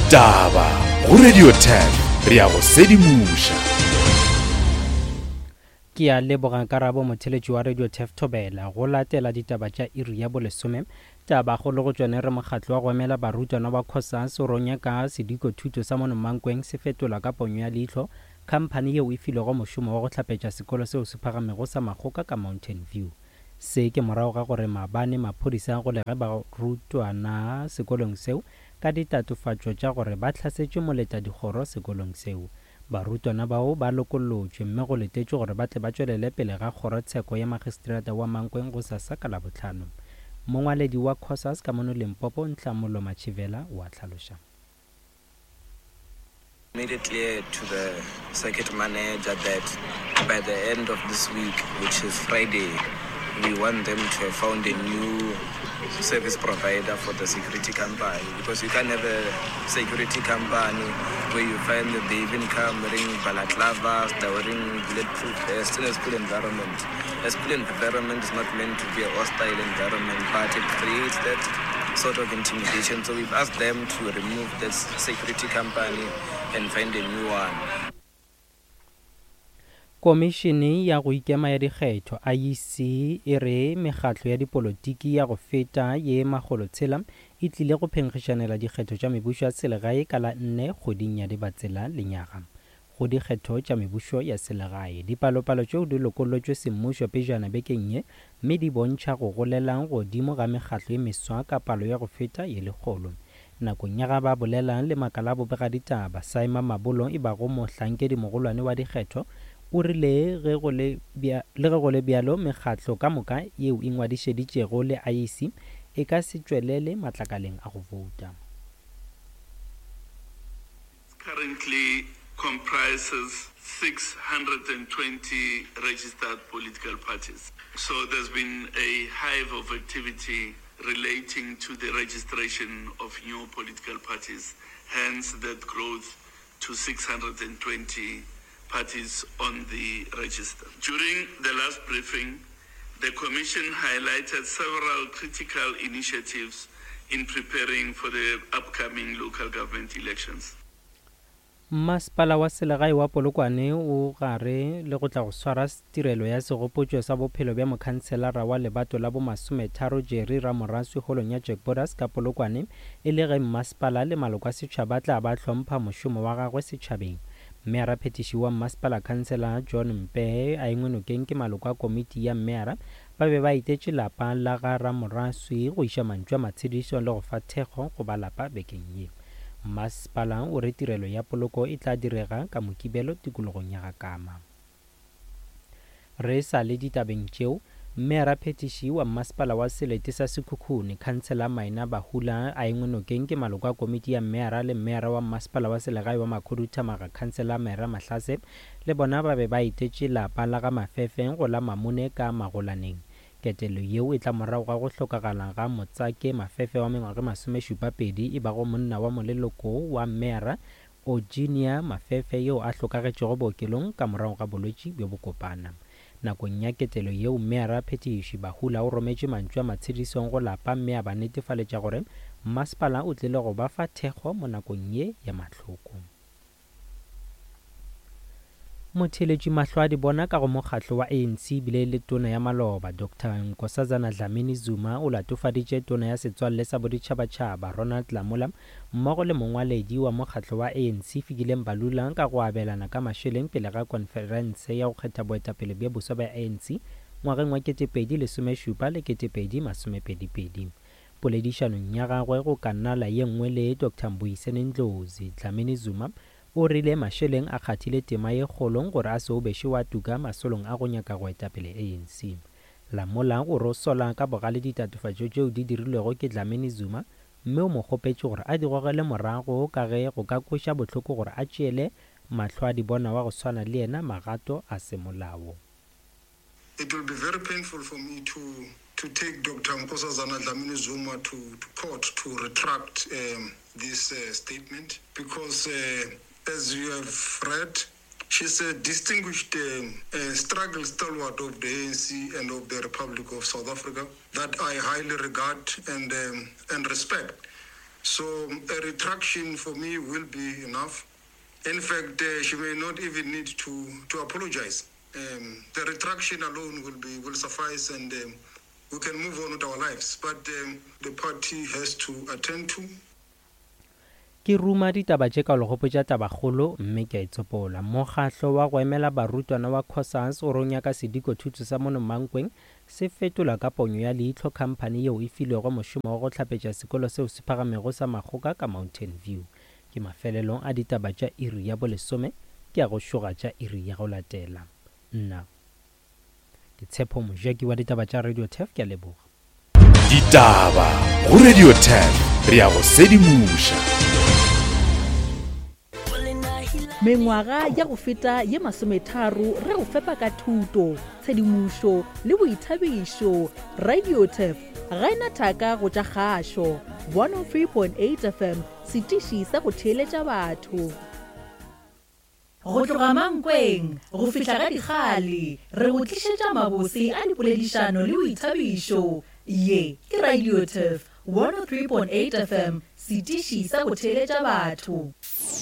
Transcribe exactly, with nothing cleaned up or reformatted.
Taba go Radio ten re a go sedimuša. Ke a leboga karabo motheletši wa Radio ten Thobela go latela ditaba tša iri ya bolesome. Taba go le go tšone re mokgatlo wa go emela barutwana ba Khosas ronya ka sediko thuto sa Monomankweng se fetola ka ponyo ya leihlo khamphane yeo e filego mošomo wa go hlapetša sekolo seo se phagamego sa Makgoka ka Mountain View. Se ke morago ga gore maabane maphodisa go le ge barutwana sekolong seo ka ditatofatšo tša gore ba hlasetše moletadikgoro sekolong seo. Barutwana bao ba lokolotšwe mme go letetšwe gore ba tle ba tšwelele pele ga kgorotsheko ya magistrata wa Mankweng go sa saka la bohlano. Mongwaledi wa Khosas ka mono Limpopo Ntlamolo Machivela wa tlhaloša. Made it clear to the circuit manager that by the end of this week, which is Friday, we want them to have found a new service provider for the security company, because you can't have a security company where you find that they even come wearing balaclavas, they're wearing bulletproof vests in a school environment. A school environment is not meant to be a hostile environment, but it creates that sort of intimidation. So we've asked them to remove this security company and find a new one. Komishene ya go ikema ya dikgetho I E C e re mekgatlo ya dipolotiki ya go feta ye magolo tshela e tlile go phenkgišanela dikgetho tša mebušo ya selegae ka la nne kgoding ya dibatsela lenyaga. Go dikgetho tša mebušo ya selegae dipalopalo tšeo di lokolotšwe semmušo pejana bekeng ye mme di bontšha go golelang godimo ga mekgatlo ye meswa ka palo ya go feta ye lekgolo. Nakong ya ga ba bolelang le makala a bobega ditaba Simon Mabolo e bago mohlankedi mogolwane wa dikgetho o rile ge go le bjalo mekgatlo ka moka yeo e ngwadišeditšego le I E C e ka se tšwelele matlakaleng a go vouta. Currently comprises six hundred twenty registered political parties. So there's been a hive of activity relating to the registration of new political parties, hence that growth to six hundred twenty parties on the register. During the last briefing, the Commission highlighted several critical initiatives in preparing for the upcoming local government elections. Masepala wa selegae wa Polokwane o gare le go tla go swara tirelo ya segopotšo sa bophelo bja mokhanselara wa lebato la bo masometharo Jerry Ramoraswi holong ya Jack Borders ka Polokwane e le ge masepala le maloko a setšhaba tla ba hlompha mošomo wa gagwe setšhabeng. Mmera phetiši wa masepala kansela John Mpehe a engwenokeng ke maloko a komiti ya mmera ba be ba itetše lapa la ga Ramoraswi go iša mantšu a matshedišo le go fa thekgo go ba lapa bekeng ye. Masepala o re tirelo ya poloko e tla direga ka mokibelo tikologong ya Gakama. Re sa le ditabeng tšeo mmera phetiši wa masepala wa selete sa Sekhukhune kansela Maina Bahula a engwenokeng ke maloko a komiti ya mmera le mmera wa masepala wa selegae wa Makhuduthamaga kansela Mera Mahlase le bona ba be ba itetše lapa la ga Mafefeng go la Mamone ka Magolaneng. Ketelo yeo e tla morago ga go hlokagala ga Motsake Mafefe wa mengwaga masomešupapedi e bago monna wa moleloko wa mmera Eugenia Mafefe yeo a hlokagetšego bookelong ka morago ga bolwetši bjo bokopana. Nakong ya ketelo yeo mmera phetiši Bahula o rometše mantšu a matshedisong go lapa mme a ba netefaletša gore masepala o tlile go ba fa thekgo mo nakong ye ya mahloko. Motheletši mahlo a di bona ka go mokgatlo wa A N C bile le tona ya maloba Doctor Nkosazana Dlamini Zuma o latofaditše tona ya setswalle sa boditšhabatšhaba Ronald Lamola mmogo le mongwaledi wa mokgatlo wa A N C Fikileng Mbalula ka go abelana ka mašeleng pele ga konferense ya go kgetha boetapele bja boswa ba A N C ngwageng wa ketepedi lesomešupa le ketepedi masomepedipedi. Poledišanong ya gagwe go ka nna la ye nngwe le Doctor Mbuyiseni Ndlozi Dlamini Zuma o rile mašeleng a kgathile tema ye kgolong gore a se o beše wa tuka masolong a go nyaka go etapele A N C. Lamola o rosola ka bogale ditatofatšo tšeo di dirilwego ke Dlamini Zuma mme o mo kgopetše gore a di gogele morago ka ge go ka kweša bohloko gore a tšeele mahlo a di bona wa go swana le yena magato a semolao. It will be very painful for me to to take Doctor Nkosazana Dlamini Zuma to, to court to retract um, this uh, statement because uh, as you have read, she's a distinguished uh, uh, struggle stalwart of the A N C and of the Republic of South Africa that I highly regard and um, and respect. So a retraction for me will be enough. In fact, uh, she may not even need to, to apologize. Um, the retraction alone will be will suffice, and um, we can move on with our lives. But um, the party has to attend to. Ke ruma ditaba tše ka legopotša tabakgolo mme ke a itsopola. Mokgatlo wa go emela barutwana wa COSAS o ronya ka sediko thuto sa mono Mankweng se fetola ka ponyo ya leihlo khamphane yeo e filego mošomo wa go hlapetša sekolo seo se phagamego sa Makgoka ka Mountain View. Ke mafelelong a ditaba tša iri ya bolesome ke a go šoga tša iri ya go latela. Nna ke Tshepo Mojaki wa ditaba tša Radio Tef ke a leboga. Ditaba go Radio Tef re a go sedimuša. Mengwaga ya go feta ye masometharo re go fepa ka thuto, tshedimušo le boithabišo. Radio Tef ga ena thaka go tša kgašo. one oh three point eight F M setiši sa go theeletša batho. Go tloga Mankweng go fihla ka dikgale re go tlišetša mabose a dipoledišano le boithabišo. Ye ke Radio Tef one oh three point eight F M setiši sa go theeletša batho.